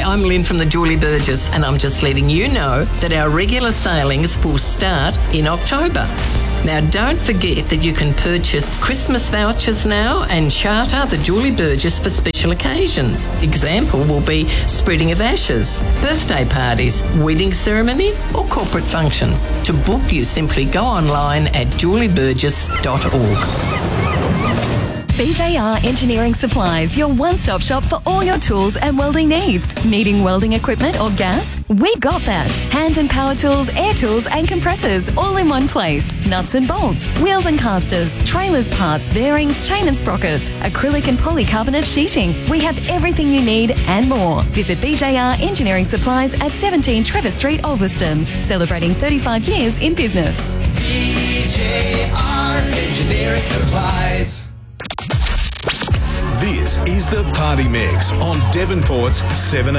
I'm Lynn from the Julie Burgess, and I'm just letting you know that our regular sailings will start in October. Now, don't forget that you can purchase Christmas vouchers now and charter the Julie Burgess for special occasions. Example will be spreading of ashes, birthday parties, wedding ceremony or corporate functions. To book, you simply go online at julieburgess.org. BJR Engineering Supplies, your one-stop shop for all your tools and welding needs. Needing welding equipment or gas? We've got that. Hand and power tools, air tools and compressors, all in one place. Nuts and bolts, wheels and casters, trailers parts, bearings, chain and sprockets, acrylic and polycarbonate sheeting. We have everything you need and more. Visit BJR Engineering Supplies at 17 Trevor Street, Ulverston, celebrating 35 years in business. BJR Engineering Supplies. This is the Party Mix on Devonport's 7